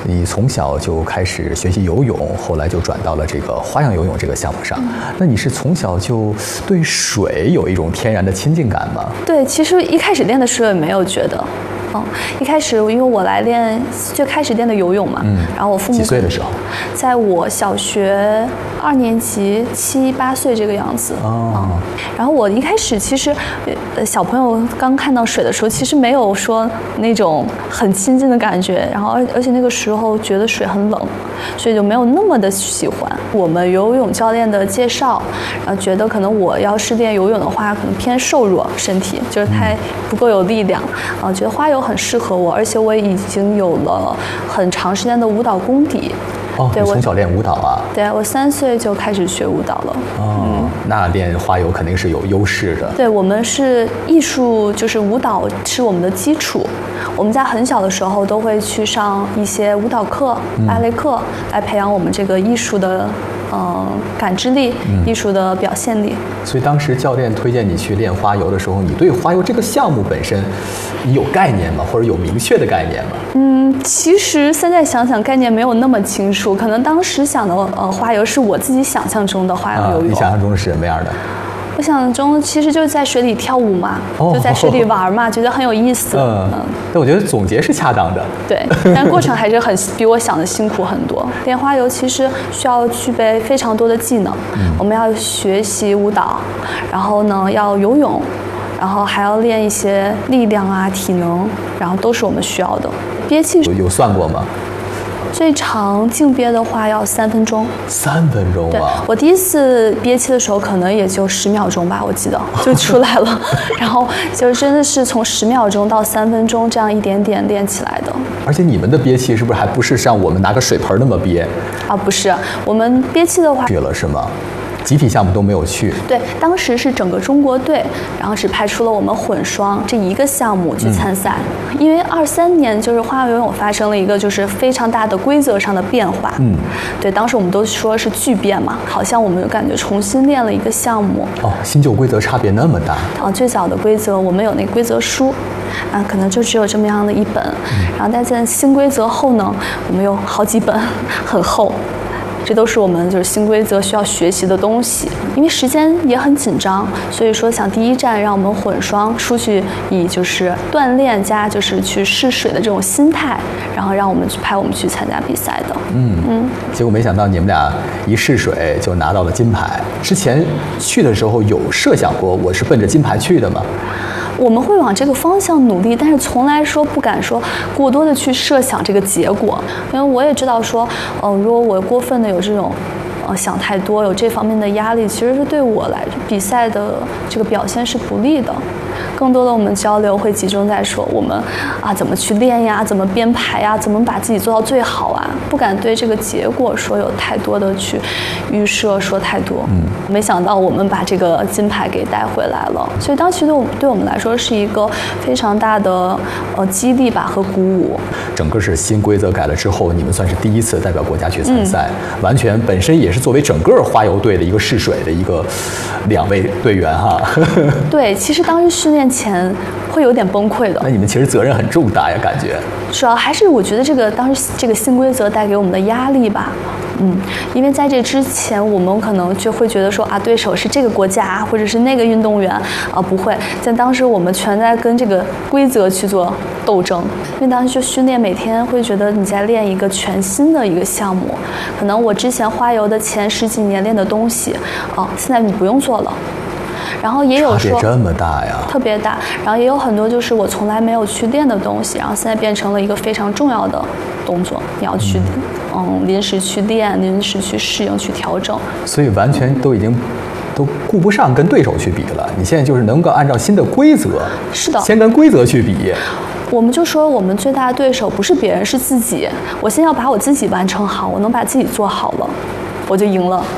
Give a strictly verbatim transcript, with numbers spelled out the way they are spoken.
你从小就开始学习游泳，后来就转到了这个花样游泳这个项目上。嗯、那你是从小就对水有一种天然的亲近感吗？ 对，其实一开始练的时候也没有觉得。嗯，一开始因为我来练，最开始练的游泳嘛，嗯，然后我父母几岁的时候， 在我小学二年级七八岁这个样子， 哦、嗯， 然后我一开始其实，呃，小朋友刚看到水的时候，其实没有说那种很亲近的感觉，然后而而且那个时候觉得水很冷，所以就没有那么的喜欢。我们游泳教练的介绍，然后觉得可能我要是练游泳的话，可能偏瘦弱身体，就是太不够有力量，啊、呃，觉得花游很适合我，而且我已经有了很长时间的舞蹈功底。 哦，你从小练舞蹈啊？ 对，我三岁就开始学舞蹈了。 哦，嗯、那练花游肯定是有优势的。 对，我们是艺术，就是舞蹈是我们的基础。我们在很小的时候都会去上一些舞蹈课、芭蕾课，嗯、来培养我们这个艺术的。嗯，感知力、嗯、艺术的表现力。 所以当时教练推荐你去练花游的时候，你对花游这个项目本身，你有概念吗？或者有明确的概念吗？ 嗯，其实现在想想，概念没有那么清楚。可能当时想的呃花游是我自己想象中的花样游泳。啊、 你想象中的是什么样的？ 我想象中其实就是在水里跳舞嘛，哦、就在水里玩嘛，觉得很有意思。 嗯，嗯但我觉得总结是恰当的。 对，但过程还是很比我想的辛苦很多。练花游其实需要具备非常多的技能，嗯、我们要学习舞蹈，然后呢要游泳，然后还要练一些力量啊、体能，然后都是我们需要的。憋气有有算过吗？ 最长静憋的话要三分钟， 三分钟啊！ 对，我第一次憋气的时候可能也就十秒钟吧，我记得就出来了。然后就真的是从十秒钟到三分钟这样一点点练起来的。 而且你们的憋气是不是还不是像我们拿个水盆那么憋？ 啊，不是，我们憋气的话去了是吗？集体项目都没有去。 对，当时是整个中国队，然后只派出了我们混双这一个项目去参赛。嗯、因为二三年就是花样游泳发生了一个就是非常大的规则上的变化。嗯，对，当时我们都说是巨变嘛，好像我们就感觉重新练了一个项目。 哦，新旧规则差别那么大。 啊，最早的规则我们有那规则书，啊，可能就只有这么样的一本。嗯、然后但在新规则后呢，我们有好几本，很厚。这都是我们就是新规则需要学习的东西，因为时间也很紧张，所以说想第一站让我们混双出去，以就是锻炼加就是去试水的这种心态，然后让我们去派我们去参加比赛的。 嗯嗯，结果没想到你们俩一试水就拿到了金牌。之前去的时候有设想过我是奔着金牌去的吗？ 我们会往这个方向努力，但是从来说不敢说过多的去设想这个结果，因为我也知道说，嗯、呃，如果我过分的有这种，呃，想太多，有这方面的压力，其实是对我来比赛的这个表现是不利的。更多的我们交流会集中在说我们啊怎么去练呀，怎么编排呀，怎么把自己做到最好啊，不敢对这个结果说有太多的去预设，说太多。嗯，没想到我们把这个金牌给带回来了，所以当时对我们对我们来说是一个非常大的呃激励吧和鼓舞。 整个是新规则改了之后，你们算是第一次代表国家去参赛，嗯、完全本身也是作为整个花游队的一个试水的一个两位队员哈。 对，其实当时训练前会有点崩溃的。 那你们其实责任很重大呀，感觉。 主要还是我觉得这个当时这个新规则带给我们的压力吧。嗯，因为在这之前，我们可能就会觉得说啊，对手是这个国家或者是那个运动员啊，不会。在当时我们全在跟这个规则去做斗争，因为当时就训练，每天会觉得你在练一个全新的一个项目，可能我之前花游的前十几年练的东西，啊，现在你不用做了。然后也有说差别这么大呀， 特别大。然后也有很多就是我从来没有去练的东西，然后现在变成了一个非常重要的动作，你要去嗯, 嗯临时去练，临时去适应，去调整。 所以完全都已经都顾不上跟对手去比了。你现在就是能够按照新的规则， 是的， 先跟规则去比。 我们就说我们最大的对手不是别人，是自己。我先要把我自己完成好，我能把自己做好了，我就赢了。